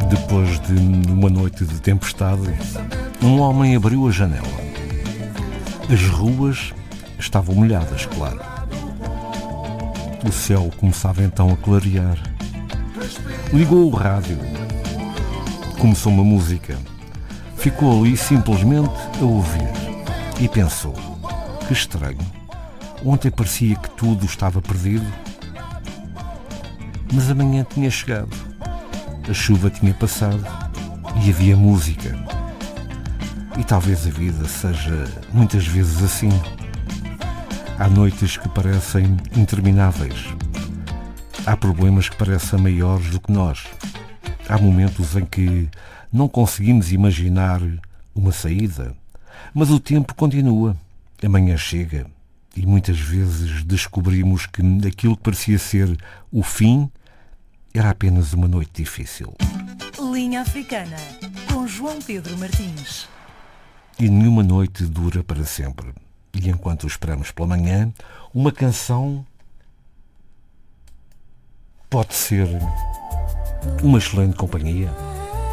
Depois de uma noite de tempestade, um homem abriu a janela. As ruas estavam molhadas, claro. O céu começava então a clarear. Ligou o rádio. Começou uma música. Ficou ali simplesmente a ouvir. E pensou, que estranho. Ontem parecia que tudo estava perdido. Mas amanhã tinha chegado. A chuva tinha passado e havia música. E talvez a vida seja muitas vezes assim. Há noites que parecem intermináveis. Há problemas que parecem maiores do que nós. Há momentos em que não conseguimos imaginar uma saída, mas o tempo continua. Amanhã chega e muitas vezes descobrimos que aquilo que parecia ser o fim era apenas uma noite difícil. Linha Africana, com João Pedro Martins. E nenhuma noite dura para sempre. E enquanto esperamos pela manhã, uma canção pode ser uma excelente companhia.